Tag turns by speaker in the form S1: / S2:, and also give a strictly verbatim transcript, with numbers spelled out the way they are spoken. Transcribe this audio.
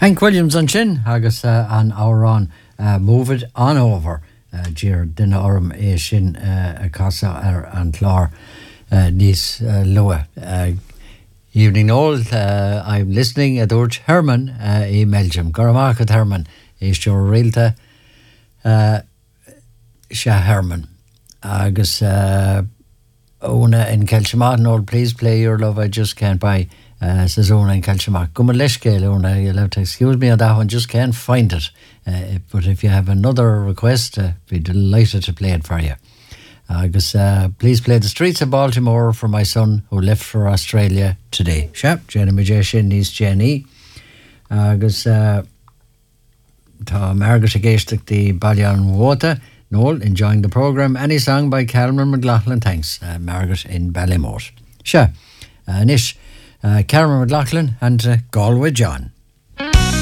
S1: Hank Williams an sin agus uh, an árán uh, Move It On Over uh, Gir Dina Orm é sin uh, a casa ar an chlár uh, níos uh, lua. Uh, evening all, uh, I'm listening at Urge Herman uh, in Belgium. Garamarket Herman is your realta uh, Sha Herman. Agus uh, Una in Kelchamath, all please play Your Love I Just Can't Buy. Uh, says Una in Kelchamath. Come on, Leshkale, Una, you'll have to excuse me on that one, just can't find it. Uh, but if you have another request, uh, be delighted to play it for you. Agus, uh, please play The Streets of Baltimore for my son who left for Australia today. Shep, Jenny Majeshin needs Jenny. Agus, uh, Tá Margaret Agashtik the Ballion Water. Noel, enjoying the programme. Any song by Cameron McLaughlin, thanks. Uh, Margaret in Ballymore. Sure. Uh, Nish, uh, Cameron McLaughlin and uh, Galway John.